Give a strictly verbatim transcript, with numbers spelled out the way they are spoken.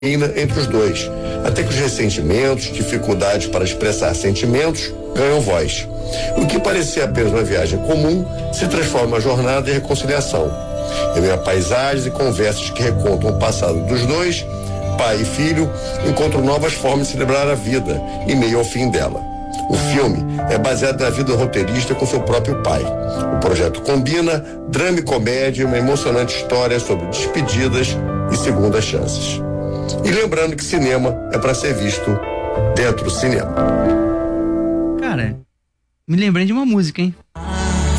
entre os dois, até que os ressentimentos, dificuldades para expressar sentimentos, ganham voz. O que parecia apenas uma viagem comum se transforma em uma jornada de reconciliação. Em meio a paisagens e conversas que recontam o passado dos dois, pai e filho encontram novas formas de celebrar a vida em meio ao fim dela. O filme é baseado na vida do roteirista com seu próprio pai. O projeto combina drama e comédia, uma emocionante história sobre despedidas e segundas chances. E lembrando que cinema é para ser visto dentro do cinema. Cara, me lembrei de uma música, hein?